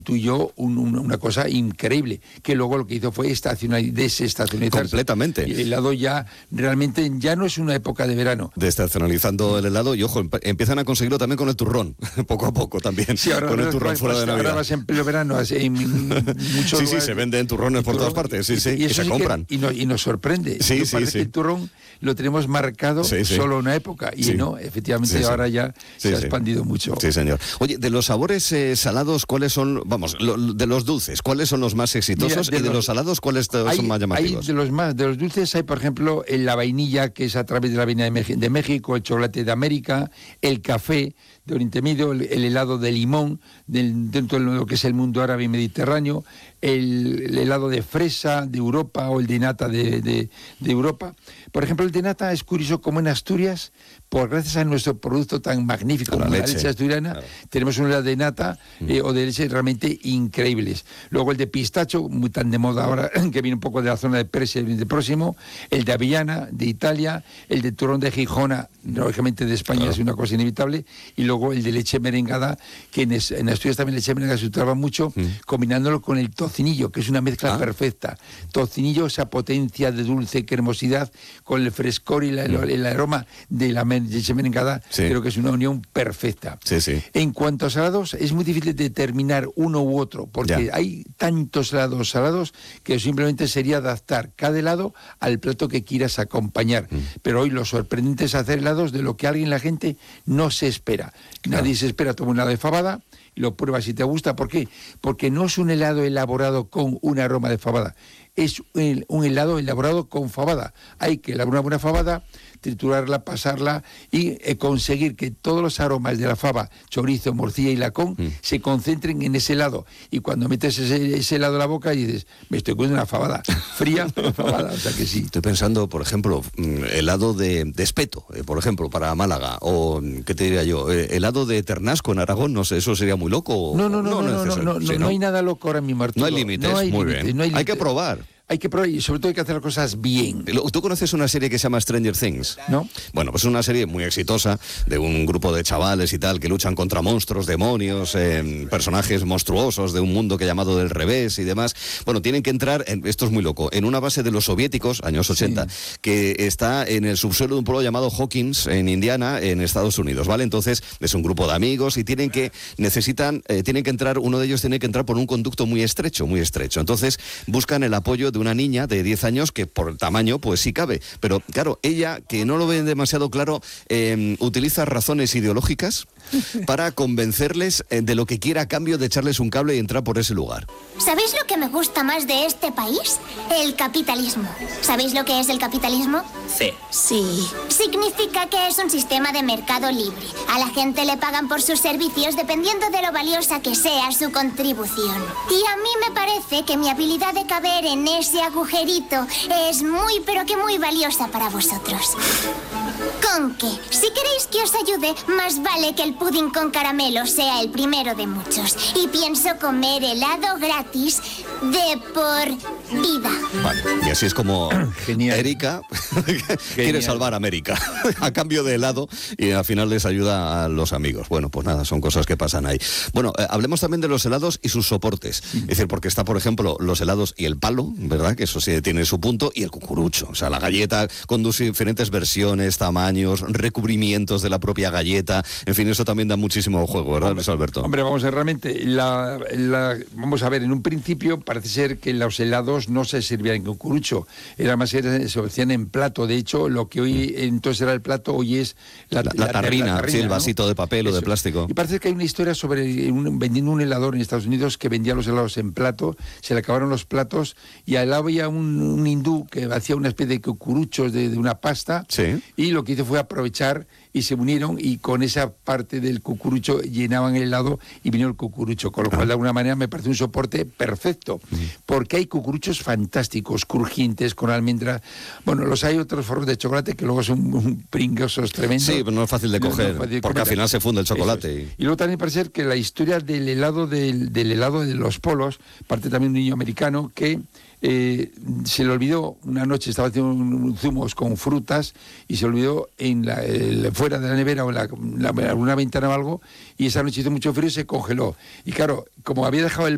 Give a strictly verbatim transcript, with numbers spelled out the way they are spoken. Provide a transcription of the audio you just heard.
Tuyó un, un, una cosa increíble, que luego lo que hizo fue estacionar, desestacionalizar completamente. Y el helado ya realmente ya no es una época de verano. Desestacionalizando el helado y ojo, empiezan a conseguirlo también con el turrón, poco a poco también. Sí, ahora con el vas, turrón vas, fuera vas, de Navidad. Ahora vas en pleno verano, en, en muchos Sí, lugares, sí, se venden turrones por turrón, todas partes, sí, y, sí, y, y se sí compran. Que, y, no, y nos sorprende. Sí, no sí, parece sí. que el turrón lo tenemos marcado sí, sí. solo una época, y sí. no, efectivamente sí, sí. ahora ya sí, se ha sí. expandido mucho. Sí, señor. Oye, de los sabores eh, salados, ¿cuáles son, vamos, lo, de los dulces, cuáles son los más exitosos? Mira, de y de los, los salados, ¿cuáles hay, son más llamativos? Hay de los más, de los dulces hay, por ejemplo, la vainilla, que es a través de la vainilla de, de México, el chocolate de América, el café de Oriente Medio, el, el helado de limón, del, dentro de lo que es el mundo árabe y mediterráneo, el, el helado de fresa de Europa o el de nata de, de, de Europa. Por ejemplo, el de nata es curioso como en Asturias, por gracias a nuestro producto tan magnífico como la leche, la leche asturiana, claro. Tenemos un helado de nata eh, mm. o de leche realmente increíbles. Luego el de pistacho, muy tan de moda ahora, que viene un poco de la zona de Persia de próximo, el de avellana de Italia, el de turrón de Gijona, lógicamente de España, claro. Es una cosa inevitable, y luego el de leche merengada, que en, es, en Asturias también leche merengada se utilizaba mucho, mm. combinándolo con el tocinillo, que es una mezcla ah. perfecta. Tocinillo, esa potencia de dulce cremosidad, con el frescor y la, mm. el, el aroma de la leche merengada, sí. Creo que es una unión perfecta. Sí, sí. En cuanto a salados, es muy difícil determinar uno u otro, porque ya. Hay tantos helados salados que simplemente sería adaptar cada helado al plato que quieras acompañar. Mm. Pero hoy lo sorprendente es hacer helados de lo que alguien, la gente, no se espera. Claro. Nadie se espera tomar un helado de fabada y lo pruebas si te gusta. ¿Por qué? Porque no es un helado elaborado con un aroma de fabada. Es un, un helado elaborado con fabada. Hay que elaborar una buena fabada, triturarla, pasarla y eh, conseguir que todos los aromas de la fava, chorizo, morcilla y lacón mm. se concentren en ese helado. Y cuando metes ese, ese helado en la boca y dices, me estoy comiendo una fabada fría, pero fabada, o sea que sí. Estoy pensando, por ejemplo, helado de, de espeto, eh, por ejemplo, para Málaga, o, ¿qué te diría yo? Eh, helado de ternasco en Aragón, no sé, ¿eso sería muy loco? No, no, no, no, no, no, no, sí, no, no hay nada loco ahora mismo, Arturo. No hay límites, no hay muy límites, bien. No hay, hay que probar. Hay que probar y sobre todo hay que hacer las cosas bien. ¿Tú conoces una serie que se llama Stranger Things? ¿No? Bueno, pues es una serie muy exitosa de un grupo de chavales y tal que luchan contra monstruos, demonios, eh, personajes monstruosos de un mundo que llamado del revés y demás. Bueno, tienen que entrar, en, esto es muy loco, en una base de los soviéticos, años ochenta, sí. Que está en el subsuelo de un pueblo llamado Hawkins, en Indiana, en Estados Unidos, ¿vale? Entonces, es un grupo de amigos y tienen que, necesitan, eh, tienen que entrar, uno de ellos tiene que entrar por un conducto muy estrecho, muy estrecho. Entonces, buscan el apoyo de una niña de diez años que por el tamaño pues sí cabe, pero claro, ella, que no lo ve demasiado claro, eh, utiliza razones ideológicas para convencerles eh, de lo que quiera a cambio de echarles un cable y entrar por ese lugar. ¿Sabéis lo que me gusta más de este país? El capitalismo. ¿Sabéis lo que es el capitalismo? Sí. Sí. Significa que es un sistema de mercado libre. A la gente le pagan por sus servicios dependiendo de lo valiosa que sea su contribución. Y a mí me parece que mi habilidad de caber en ese agujerito es muy, pero que muy valiosa para vosotros. Con que, si queréis que os ayude, más vale que el pudding con caramelo sea el primero de muchos. Y pienso comer helado gratis de por vida. Vale, y así es como Genial. Erika quiere salvar a América a cambio de helado y al final les ayuda a los amigos. Bueno, pues nada, son cosas que pasan ahí. Bueno, eh, hablemos también de los helados y sus soportes. Es decir, porque está, por ejemplo, los helados y el palo, ¿verdad? Que eso sí tiene su punto, y el cucurucho. O sea, la galleta con diferentes versiones, tamaños, recubrimientos de la propia galleta. En fin, eso también da muchísimo juego, ¿verdad, Luis Alberto? Hombre, vamos a ver, realmente, la, la, vamos a ver, en un principio parece ser que los helados no se servían en cucurucho, era más, era, se hacían en plato. De hecho, lo que hoy entonces era el plato, hoy es la, la, la, la, tarrina, la tarrina, sí, el vasito, ¿no? De papel Eso. O de plástico. Y parece que hay una historia sobre un, vendiendo un helador en Estados Unidos que vendía los helados en plato, se le acabaron los platos y al lado había un, un hindú que hacía una especie de cucuruchos de, de una pasta, sí. Y lo que hizo fue aprovechar y se unieron y con esa parte del cucurucho llenaban el helado y vino el cucurucho, con lo cual de alguna manera me parece un soporte perfecto, uh-huh. Porque hay cucuruchos fantásticos, crujientes, con almendra. Bueno, los hay otros forros de chocolate que luego son un pringosos tremendos. Sí, pero no es fácil de coger, no, no fácil de porque comer. Al final se funde el chocolate. Y... y luego también parece ser que la historia del helado del, del helado de los polos, parte también de un niño americano que Eh, se le olvidó una noche, estaba haciendo un, un zumos con frutas y se olvidó en la, el, fuera de la nevera o en la, la, alguna ventana o algo, y esa noche hizo mucho frío y se congeló. Y claro, como había dejado el